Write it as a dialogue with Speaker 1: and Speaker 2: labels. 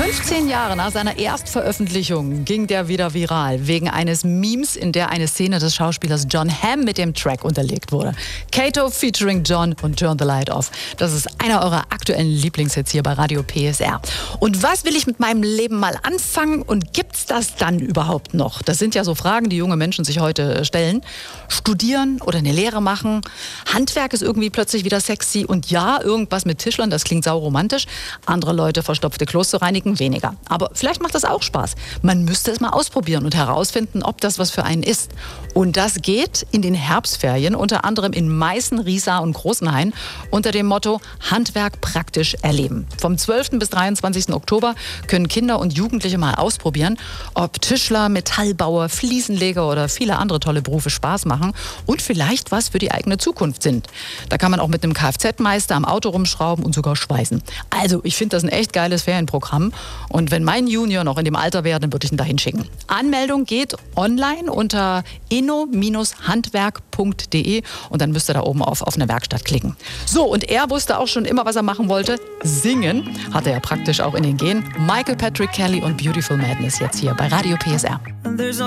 Speaker 1: 15 Jahre nach seiner Erstveröffentlichung ging der wieder viral, wegen eines Memes, in der eine Szene des Schauspielers Jon Hamm mit dem Track unterlegt wurde. Kato featuring Jon und Turn the Light Off. Das ist einer eurer aktuellen Lieblingshits hier bei Radio PSR. Und was will ich mit meinem Leben mal anfangen und gibt's das dann überhaupt noch? Das sind ja so Fragen, die junge Menschen sich heute stellen. Studieren oder eine Lehre machen? Handwerk ist irgendwie plötzlich wieder sexy und ja, irgendwas mit Tischlern, das klingt sauromantisch. Andere Leute verstopfte Klos zu reinigen, weniger. Aber vielleicht macht das auch Spaß. Man müsste es mal ausprobieren und herausfinden, ob das was für einen ist. Und das geht in den Herbstferien, unter anderem in Meißen, Riesa und Großenhain, unter dem Motto Handwerk praktisch erleben. Vom 12. bis 23. Oktober können Kinder und Jugendliche mal ausprobieren, ob Tischler, Metallbauer, Fliesenleger oder viele andere tolle Berufe Spaß machen und vielleicht was für die eigene Zukunft sind. Da kann man auch mit einem Kfz-Meister am Auto rumschrauben und sogar schweißen. Also, ich finde das ein echt geiles Ferienprogramm. Und wenn mein Junior noch in dem Alter wäre, dann würde ich ihn dahin schicken. Anmeldung geht online unter inno-handwerk.de und dann müsst ihr da oben auf eine Werkstatt klicken. So, und er wusste auch schon immer, was er machen wollte. Singen hat er ja praktisch auch in den Genen. Michael Patrick Kelly und Beautiful Madness jetzt hier bei Radio PSR.